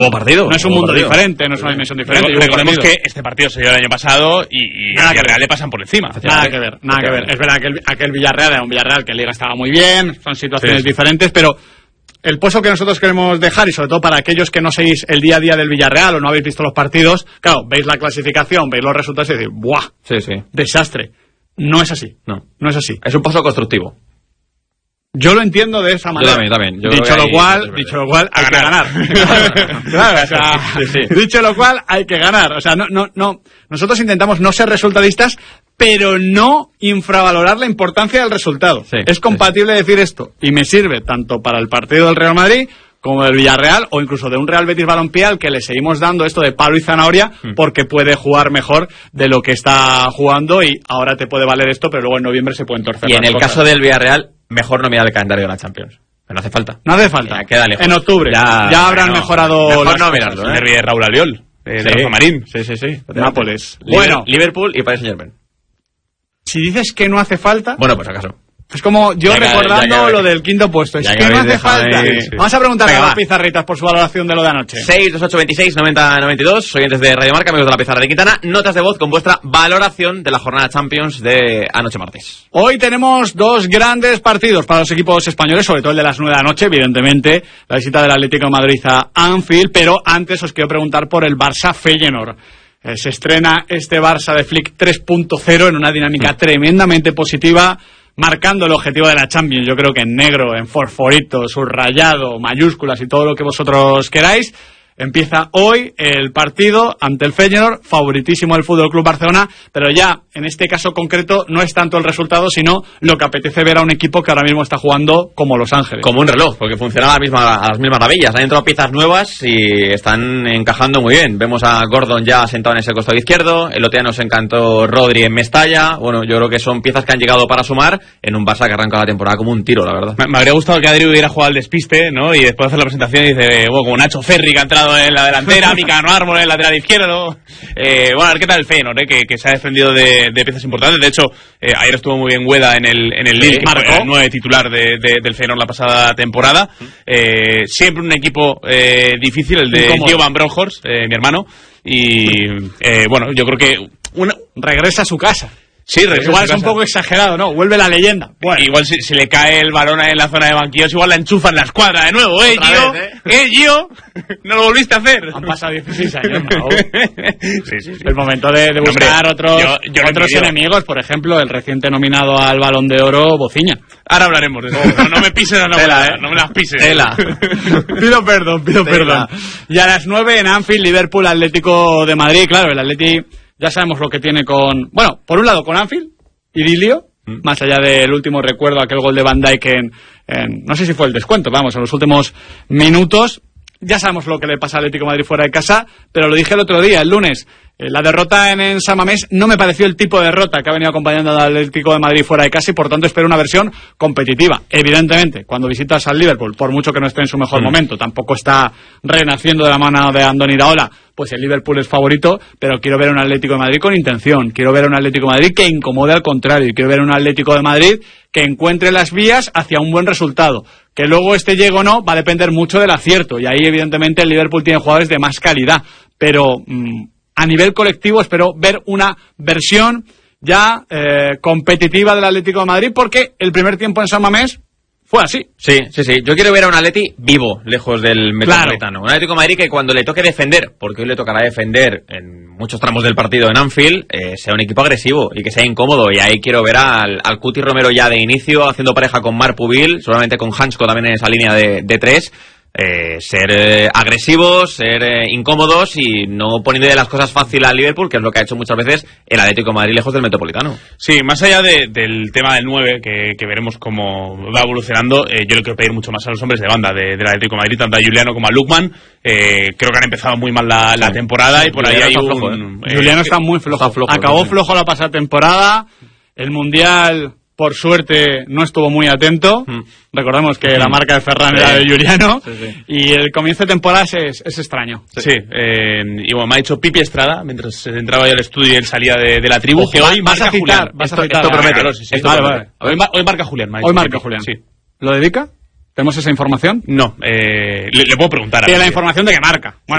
partido. No es un mundo diferente, no es una dimensión diferente. Recordemos que este partido se dio el año pasado y a Villarreal le pasan por encima. Nada que ver. Es verdad que aquel Villarreal era un Villarreal que en Liga estaba muy bien, son situaciones diferentes, pero el pozo que nosotros queremos dejar, y sobre todo para aquellos que no seguís el día a día del Villarreal o no habéis visto los partidos, claro, veis la clasificación, veis los resultados y decís, ¡buah! Desastre. No es así. No es así. Es un pozo constructivo. Yo lo entiendo de esa manera. Yo también. Dicho lo cual, hay que ganar. Claro, o sea, dicho lo cual, hay que ganar. O sea, no. Nosotros intentamos no ser resultadistas, pero no infravalorar la importancia del resultado. Es compatible decir esto, y me sirve tanto para el partido del Real Madrid como del Villarreal, o incluso de un Real Betis Balompié al que le seguimos dando esto de palo y zanahoria, porque puede jugar mejor de lo que está jugando, y ahora te puede valer esto, pero luego en noviembre se pueden torcer. Y en el caso del Villarreal, mejor no mirar el calendario de la Champions. No hace falta. No hace falta. Ya queda lejos. En octubre. Ya habrán mejorado. Mejor no mirarlo, El derbi de Raúl Albiol, de Rafa Marín. Sí. Nápoles. Bueno, Liverpool y Paris Saint-Germain. Si dices que no hace falta. Bueno, pues acaso. Es como yo recordando lo del quinto puesto. Es que no hace falta. Vamos a preguntarle a las pizarritas por su valoración de lo de anoche. 628269092, oyentes de Radio Marca, amigos de la pizarra de Quintana. Notas de voz con vuestra valoración de la jornada Champions de anoche martes. Hoy tenemos dos grandes partidos para los equipos españoles, sobre todo el de las 9 de la noche, evidentemente, la visita del Atlético de Madrid a Anfield, pero antes os quiero preguntar por el Barça-Feyenoord. Se estrena este Barça de Flick 3.0 en una dinámica tremendamente positiva, marcando el objetivo de la Champions, yo creo que en negro, en fosforito, subrayado, mayúsculas y todo lo que vosotros queráis. Empieza hoy el partido ante el Feyenoord, favoritísimo del Fútbol Club Barcelona, pero ya en este caso concreto no es tanto el resultado, sino lo que apetece ver a un equipo que ahora mismo está jugando como Los Ángeles. Como un reloj, porque funciona a las mismas maravillas. Han entrado piezas nuevas y están encajando muy bien. Vemos a Gordon ya sentado en ese costado izquierdo, el otro día nos encantó Rodri en Mestalla. Bueno, yo creo que son piezas que han llegado para sumar en un Barça que arranca la temporada como un tiro, la verdad. Me habría gustado que Adri hubiera jugado al despiste, ¿no? Y después de hacer la presentación dice, bueno, como Nacho Ferri que ha entrado en la delantera, Micano Ármol en el lateral izquierdo. Bueno, a ver qué tal el Feyenoord, que se ha defendido de piezas importantes. De hecho, ayer estuvo muy bien Güeda en el Lille, que fue el 9 titular del Feyenoord la pasada temporada. Siempre un equipo difícil, el de Gio Van Bronckhorst, mi hermano. Y bueno, yo creo que regresa a su casa. Sí, igual es un poco exagerado, ¿no? Vuelve la leyenda. Bueno. Igual si le cae el balón en la zona de banquillos, igual la enchufan la escuadra de nuevo, Gio. Gio, no lo volviste a hacer. Han pasado 16 años, ¿no? Sí. El momento de buscar otros enemigos, por ejemplo, el reciente nominado al Balón de Oro, Bociña. Ahora hablaremos de eso. No me pises no me las pises. Pido perdón. Y a las 9 en Anfield, Liverpool, Atlético de Madrid. Claro, el Atleti ya sabemos lo que tiene con... Bueno, por un lado con Anfield, idilio, más allá del último recuerdo, aquel gol de Van Dijk en no sé si fue el descuento, vamos, en los últimos minutos. Ya sabemos lo que le pasa al Atlético de Madrid fuera de casa, pero lo dije el otro día, el lunes. La derrota en San Mamés no me pareció el tipo de derrota que ha venido acompañando al Atlético de Madrid fuera de casa y por tanto espero una versión competitiva. Evidentemente, cuando visitas al Liverpool, por mucho que no esté en su mejor momento, tampoco está renaciendo de la mano de Andoni Iraola, pues el Liverpool es favorito, pero quiero ver un Atlético de Madrid con intención, quiero ver un Atlético de Madrid que incomode al contrario, y quiero ver un Atlético de Madrid que encuentre las vías hacia un buen resultado. Que luego llegue o no va a depender mucho del acierto, y ahí evidentemente el Liverpool tiene jugadores de más calidad, pero a nivel colectivo espero ver una versión ya competitiva del Atlético de Madrid, porque el primer tiempo en San Mamés fue así. Sí. Yo quiero ver a un Atleti vivo, lejos del metropolitano. Claro. Un Atlético de Madrid que cuando le toque defender, porque hoy le tocará defender en muchos tramos del partido en Anfield, sea un equipo agresivo y que sea incómodo. Y ahí quiero ver al Cuti Romero ya de inicio, haciendo pareja con Marc Pubil, seguramente con Hansko también en esa línea de tres. Ser agresivos, ser incómodos y no poniendo las cosas fáciles al Liverpool, que es lo que ha hecho muchas veces el Atlético de Madrid lejos del Metropolitano. Sí, más allá del tema del 9, que veremos cómo va evolucionando, yo le quiero pedir mucho más a los hombres de banda del Atlético de Madrid, tanto a Juliano como a Lukman. Creo que han empezado muy mal la temporada y por ahí hay Juliano está muy flojo. Acabó flojo la pasada temporada. El Mundial, por suerte, no estuvo muy atento. Recordemos que la marca de Ferran era de Juliano. Sí. Y el comienzo de temporada es extraño. Sí. Y bueno, me ha dicho Pipi Estrada, mientras entraba yo al estudio y él salía de la tribu, Ojo, que hoy vas a citar. Esto promete. Vale. Hoy marca Julián. Hoy marca Julián. Sí. ¿Lo dedica? ¿Tenemos esa información? No. Le puedo preguntar. Tiene la información de que marca. Bueno,